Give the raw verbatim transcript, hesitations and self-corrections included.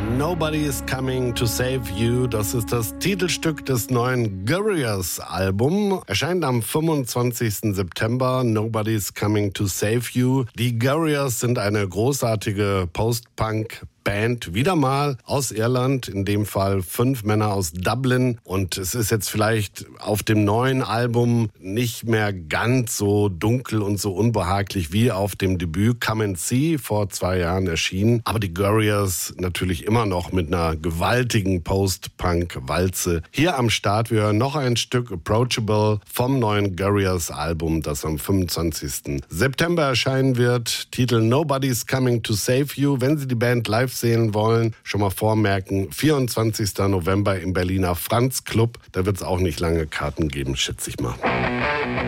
Nobody is Coming to Save You, das ist das Titelstück des neuen Gorillaz-Albums. Erscheint am fünfundzwanzigsten September. Nobody is Coming to Save You. Die Gorillaz sind eine großartige Post-Punk- Band, wieder mal aus Irland, in dem Fall fünf Männer aus Dublin. Und es ist jetzt vielleicht auf dem neuen Album nicht mehr ganz so dunkel und so unbehaglich wie auf dem Debüt Come and See, vor zwei Jahren erschienen. Aber die Gorillaz natürlich immer noch mit einer gewaltigen Post-Punk-Walze. Hier am Start, wir hören noch ein Stück Approachable vom neuen Gorillaz-Album, das am fünfundzwanzigsten September erscheinen wird. Titel Nobody's Coming to Save You. Wenn Sie die Band live sehen wollen, schon mal vormerken, vierundzwanzigsten November im Berliner Franz Club. Da wird es auch nicht lange Karten geben, schätze ich mal.